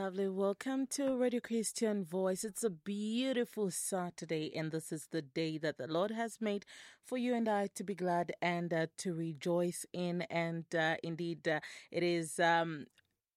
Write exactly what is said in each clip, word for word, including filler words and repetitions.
lovely. Welcome to Radio Christian Voice. It's a beautiful Saturday, and this is the day that the Lord has made for you and I to be glad and uh, to rejoice in. And uh, indeed, uh, it is um,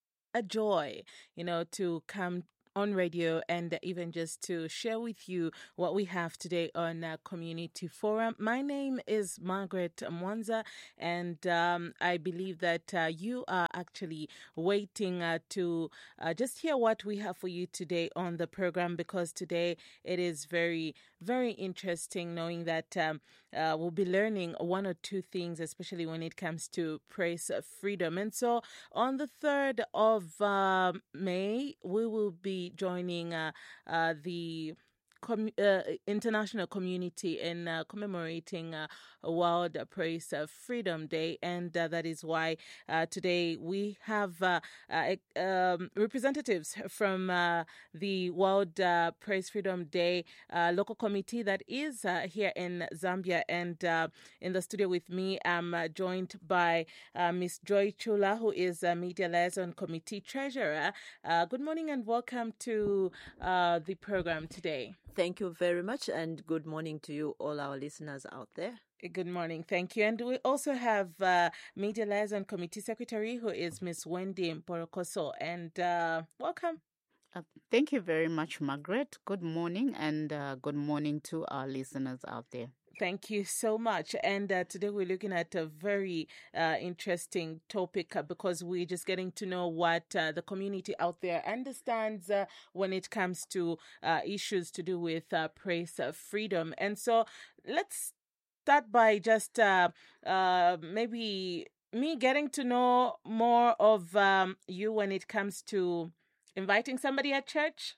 a joy, you know, to come on radio and even just to share with you what we have today on uh, Community Forum. My name is Margaret Mwanza, and um, I believe that uh, you are actually waiting uh, to uh, just hear what we have for you today on the program, because today it is very, very interesting knowing that um, uh, we'll be learning one or two things, especially when it comes to praise freedom. And so on the third of uh, May, we will be joining uh, uh, the com- uh, international community in uh, commemorating uh, World Praise uh, Freedom Day, and uh, that is why uh, today we have uh, uh, um, representatives from uh, the World uh, Praise Freedom Day uh, local committee that is uh, here in Zambia, and uh, in the studio with me, I'm uh, joined by uh, Miss Joy Chula, who is a Media Liaison Committee Treasurer. Uh, good morning and welcome to uh, the program today. Thank you very much, and good morning to you, all our listeners out there. Good morning. Thank you. And we also have uh, Media Liaison Committee Secretary, who is Miss Wendy Mporokoso. And uh, welcome. Uh, thank you very much, Margaret. Good morning, and uh, good morning to our listeners out there. Thank you so much. And uh, today we're looking at a very uh, interesting topic uh, because we're just getting to know what uh, the community out there understands uh, when it comes to uh, issues to do with uh, praise uh, freedom. And so let's start by just uh, uh, maybe me getting to know more of um, you when it comes to inviting somebody at church.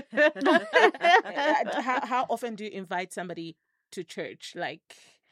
how, how often do you invite somebody to church? Like,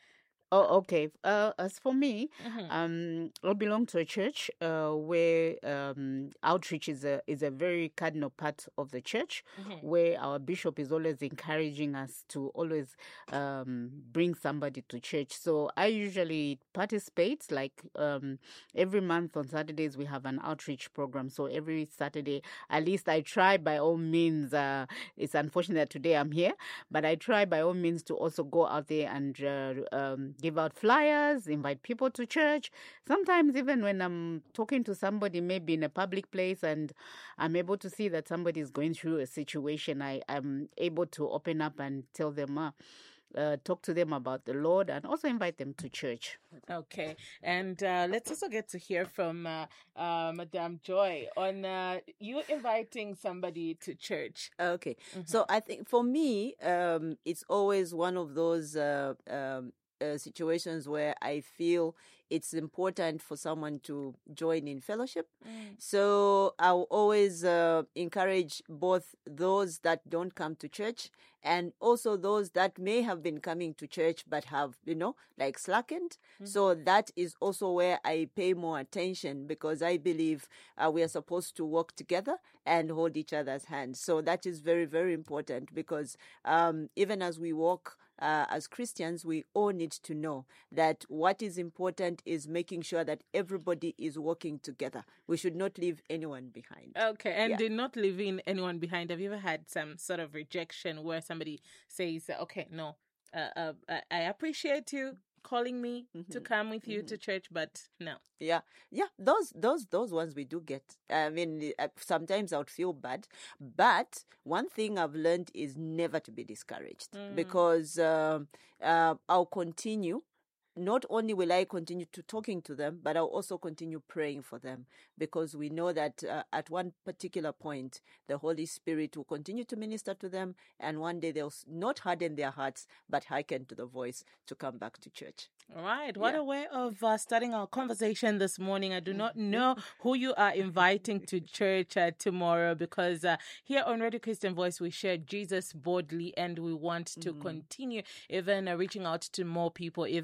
oh, okay. Uh, as for me, mm-hmm. um, I belong to a church uh, where um, outreach is a is a very cardinal part of the church, Mm-hmm. where our bishop is always encouraging us to always um, bring somebody to church. So I usually participate. Like um, every month on Saturdays, we have an outreach program. So every Saturday, at least I try by all means. Uh, it's unfortunate that today I'm here, but I try by all means to also go out there and uh, um, give out flyers, invite people to church. Sometimes even when I'm talking to somebody, maybe in a public place, and I'm able to see that somebody is going through a situation, I am able to open up and tell them, uh, uh, talk to them about the Lord, and also invite them to church. Okay. And uh, let's also get to hear from uh, uh, Madame Joy on uh, you inviting somebody to church. Okay. Mm-hmm. So I think for me, um, it's always one of those uh, um, uh, situations where I feel it's important for someone to join in fellowship. Mm. So I'll always uh, encourage both those that don't come to church and also those that may have been coming to church but have, you know, like slackened. Mm. So that is also where I pay more attention, because I believe uh, we are supposed to work together and hold each other's hands. So that is very, very important, because um, even as we walk Uh, as Christians, we all need to know that what is important is making sure that everybody is working together. We should not leave anyone behind. Okay, and Yeah. in not leaving anyone behind, have you ever had some sort of rejection where somebody says, okay, no, uh, uh, I I appreciate you calling me Mm-hmm. to come with you Mm-hmm. to church, but no. Yeah, yeah, those those those ones we do get. I mean, uh, sometimes I would feel bad, but one thing I've learned is never to be discouraged, Mm. because um, uh, I'll continue. Not only will I continue to talking to them, but I'll also continue praying for them, because we know that uh, at one particular point, the Holy Spirit will continue to minister to them, and one day they'll not harden their hearts, but hearken to the voice to come back to church. All right. What Yeah. a way of uh, starting our conversation this morning. I do not know who you are inviting to church uh, tomorrow, because uh, here on Radio Christian Voice, we share Jesus boldly, and we want to Mhm. continue even uh, reaching out to more people, even in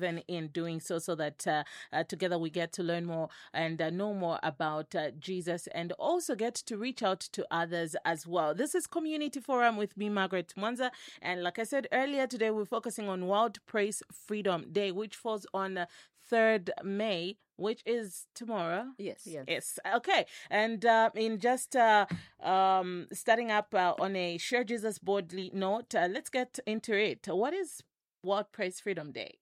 in doing so, so that uh, uh, together we get to learn more and uh, know more about uh, Jesus, and also get to reach out to others as well. This is Community Forum with me, Margaret Mwanza. And like I said earlier, today we're focusing on World Press Freedom Day, which falls on uh, third of May, which is tomorrow. Yes. Yes. Yes. Okay. And uh, in just uh, um, starting up uh, on a Share Jesus Boldly note, uh, let's get into it. What is World Press Freedom Day?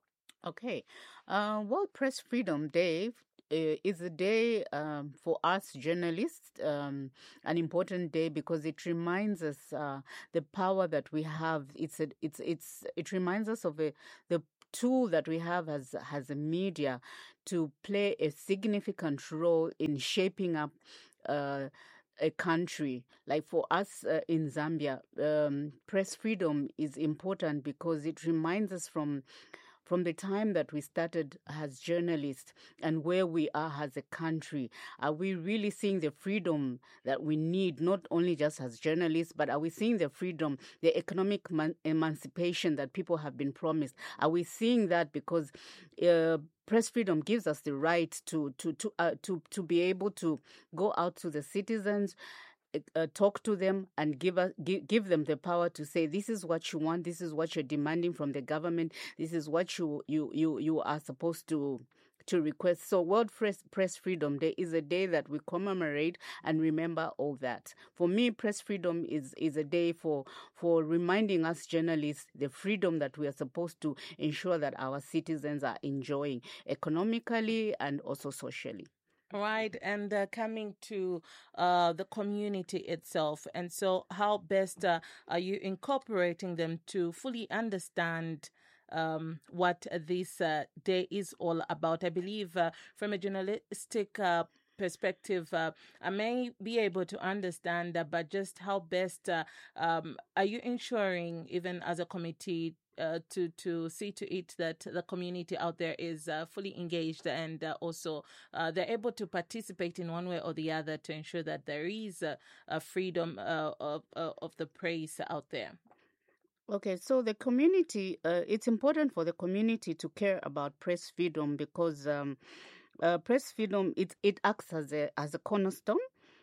Okay. Uh, World Press Freedom Day uh, is a day um, for us journalists, um, an important day because it reminds us uh, the power that we have. It's a, it's it's it reminds us of a, the tool that we have as as a media to play a significant role in shaping up uh, a country. Like for us uh, in Zambia, um, press freedom is important because it reminds us from from the time that we started as journalists and where we are as a country. Are we really seeing the freedom that we need, not only just as journalists, but are we seeing the freedom, the economic man- emancipation that people have been promised? Are we seeing that because uh, press freedom gives us the right to to to uh, to to be able to go out to the citizens, Uh, talk to them, and give us give, give them the power to say, this is what you want, this is what you're demanding from the government, this is what you you you, you are supposed to to request. So World Press, Press Freedom Day is a day that we commemorate and remember all that. For me, press freedom is is a day for for reminding us journalists the freedom that we are supposed to ensure that our citizens are enjoying economically and also socially. Right, and uh, coming to uh, the community itself. And so how best uh, are you incorporating them to fully understand um, what this uh, day is all about? I believe uh, from a journalistic uh, perspective, uh, I may be able to understand, uh, but just how best uh, um, are you ensuring, even as a committee, Uh, to to see to it that the community out there is uh, fully engaged, and uh, also uh, they're able to participate in one way or the other to ensure that there is a, a freedom uh, of uh, of the press out there. Okay, so the community, uh, it's important for the community to care about press freedom because um, uh, press freedom, it, it acts as a, as a cornerstone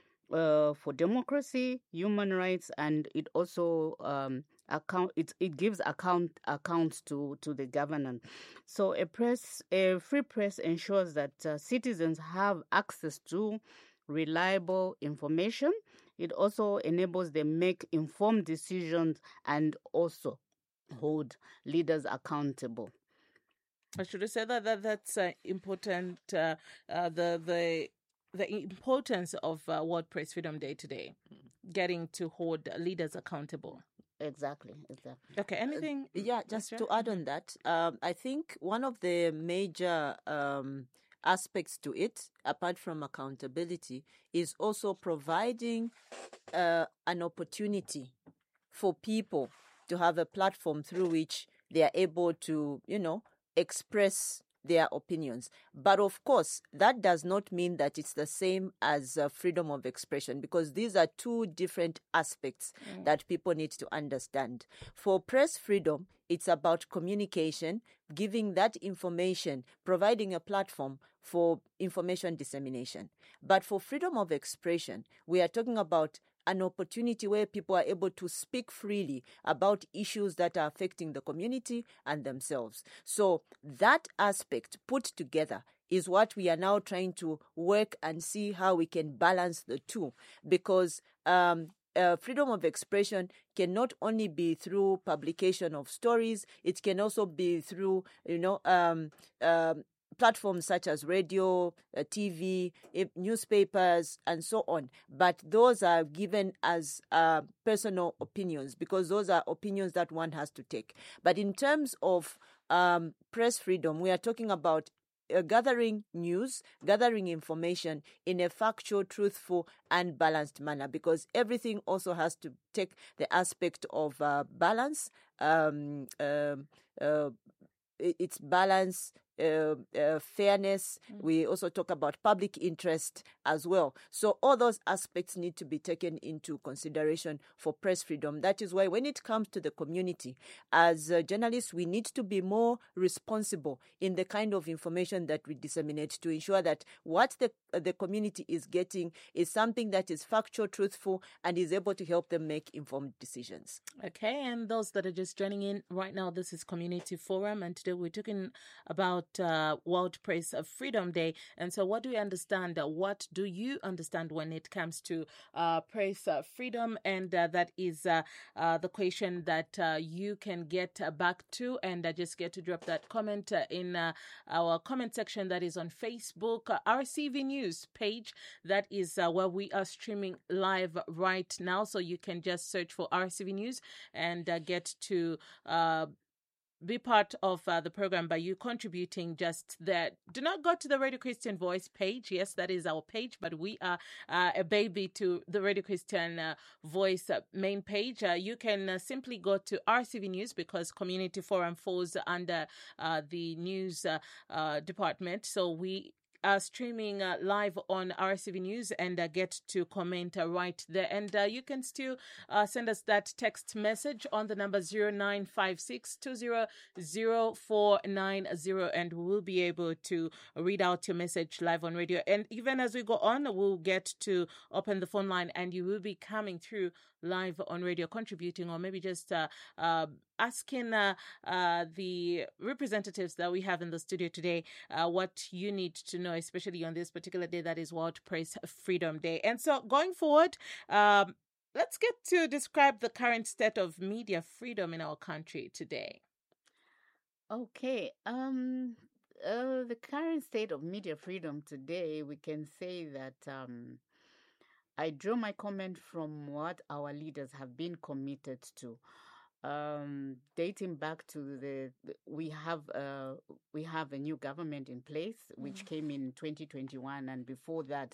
uh, for democracy, human rights, and it also um, account it, it gives account accounts to, to the government. So a press, a free press ensures that uh, citizens have access to reliable information. It also enables them make informed decisions and also hold leaders accountable. I should have said that, that that's uh, important. Uh, uh, the the the importance of uh, World Press Freedom Day today, getting to hold leaders accountable. Exactly, exactly. Okay, anything? Uh, yeah, just to add on that, um, I think one of the major um, aspects to it, apart from accountability, is also providing uh, an opportunity for people to have a platform through which they are able to, you know, express their opinions. But of course, that does not mean that it's the same as uh, freedom of expression, because these are two different aspects mm. that people need to understand. For press freedom, it's about communication, giving that information, providing a platform for information dissemination. But for freedom of expression, we are talking about an opportunity where people are able to speak freely about issues that are affecting the community and themselves. So that aspect put together is what we are now trying to work and see how we can balance the two, because um, uh, freedom of expression can not only be through publication of stories, it can also be through, you know, um, um, platforms such as radio, uh, T V, uh, newspapers, and so on. But those are given as uh, personal opinions, because those are opinions that one has to take. But in terms of um, press freedom, we are talking about uh, gathering news, gathering information in a factual, truthful, and balanced manner, because everything also has to take the aspect of uh, balance, um, uh, uh, it's balance, uh, uh, fairness. Mm. We also talk about public interest as well. So all those aspects need to be taken into consideration for press freedom. That is why when it comes to the community, as uh, journalists, we need to be more responsible in the kind of information that we disseminate to ensure that what the, uh, the community is getting is something that is factual, truthful, and is able to help them make informed decisions. Okay, and those that are just joining in right now, this is Community Forum, and today we're talking about uh, World Press Freedom Day. And so what do we understand? Uh, what do you understand when it comes to uh, press uh, freedom? And uh, that is uh, uh, the question that uh, you can get uh, back to, and uh, just get to drop that comment uh, in uh, our comment section that is on Facebook, uh, R C V News page. That is uh, where we are streaming live right now. So you can just search for R C V News and uh, get to uh, be part of uh, the program by you contributing just there. Do not go to the Radio Christian Voice page. Yes, that is our page, but we are uh, a baby to the Radio Christian uh, Voice uh, main page. Uh, you can uh, simply go to R C V News because Community Forum falls under uh, the news uh, uh, department. So we Uh, streaming uh, live on R C V News and uh, get to comment uh, right there. And uh, you can still uh, send us that text message on the number zero nine five six two zero zero four nine zero, and we will be able to read out your message live on radio. And even as we go on, we'll get to open the phone line and you will be coming through live on radio, contributing, or maybe just uh, uh, asking uh, uh, the representatives that we have in the studio today uh, what you need to know, especially on this particular day that is World Press Freedom Day. And so going forward, um, let's get to describe the current state of media freedom in our country today. Okay. Um, uh, the current state of media freedom today, we can say that um, I draw my comment from what our leaders have been committed to. Um, dating back to the, we have uh, we have a new government in place, which mm. came in twenty twenty-one, and before that,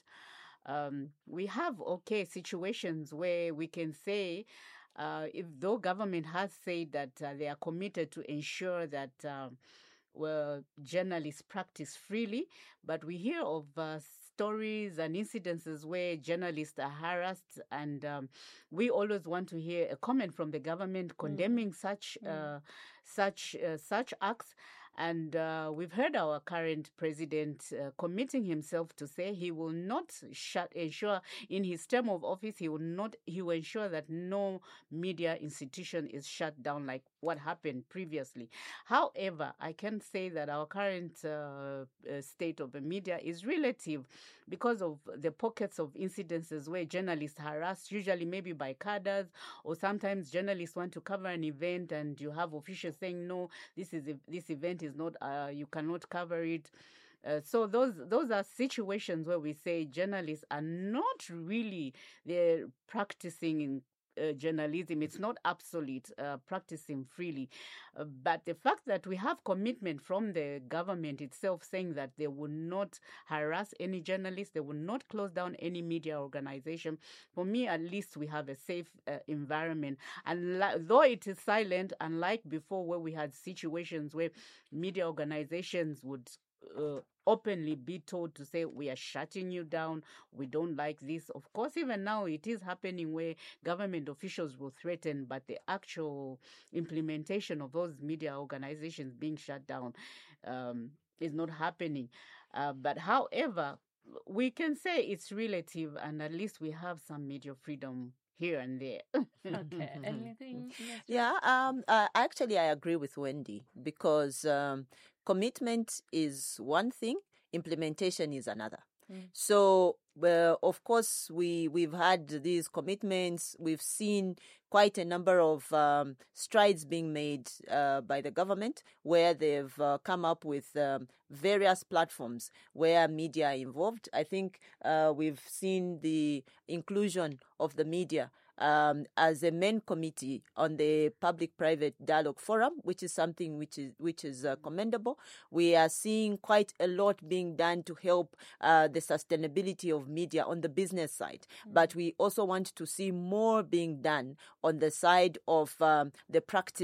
um, we have okay situations where we can say, uh, if though government has said that uh, they are committed to ensure that um, well, journalists practice freely, but we hear of uh, stories and incidences where journalists are harassed, and um, we always want to hear a comment from the government condemning mm. such mm. Uh, such uh, such acts. And uh, we've heard our current president uh, committing himself to say he will not shut, ensure in his term of office, he will not, he will ensure that no media institution is shut down like what happened previously. However, I can say that our current uh, uh, state of the media is relative because of the pockets of incidences where journalists are harassed, usually maybe by cadres, or sometimes journalists want to cover an event and you have officials saying, no, this is this event is not, uh, you cannot cover it. Uh, so those those are situations where we say journalists are not really, they're practicing in Uh, journalism. It's not absolute, uh, practicing freely. Uh, but the fact that we have commitment from the government itself saying that they will not harass any journalists, they will not close down any media organization, for me at least we have a safe uh, environment. And li- though it is silent, unlike before where we had situations where media organizations would Uh, openly be told to say, we are shutting you down, we don't like this. Of course, even now it is happening where government officials will threaten, but the actual implementation of those media organizations being shut down um, is not happening. Uh, but however, we can say it's relative, and at least we have some media freedom here and there. Okay. Anything? Yeah, um, uh, actually, I agree with Wendy because um, commitment is one thing, implementation is another. Mm. So, well, of course, we, we've had these commitments. We've seen quite a number of um, strides being made uh, by the government where they've uh, come up with um, various platforms where media are involved. I think uh, we've seen the inclusion of the media Um, as a main committee on the Public-Private Dialogue Forum, which is something which is which is uh, commendable. We are seeing quite a lot being done to help uh, the sustainability of media on the business side. Mm-hmm. But we also want to see more being done on the side of um, the practice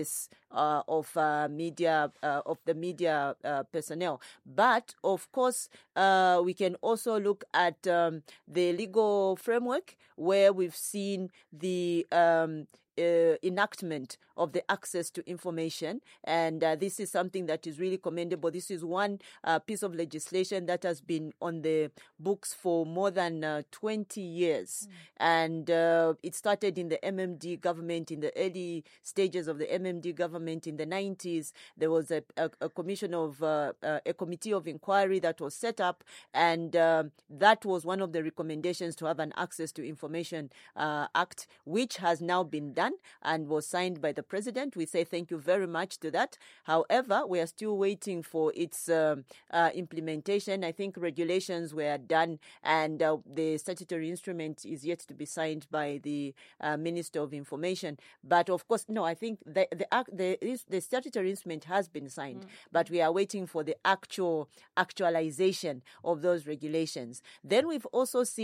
uh, of uh, media uh, of the media uh, personnel. But of course, uh, we can also look at um, the legal framework where we've seen the um, Uh, enactment of the access to information, and uh, this is something that is really commendable. This is one uh, piece of legislation that has been on the books for more than uh, twenty years, mm. and uh, it started in the M M D government, in the early stages of the M M D government in the nineties. There was a, a, a commission of uh, uh, a committee of inquiry that was set up, and uh, that was one of the recommendations, to have an Access to Information uh, Act, which has now been done and was signed by the president. We say thank you very much to that. However, we are still waiting for its uh, uh, implementation. I think regulations were done, and uh, the statutory instrument is yet to be signed by the uh, Minister of Information. But of course, no, I think the the the, the statutory instrument has been signed, mm. but we are waiting for the actual actualization of those regulations. Then we've also seen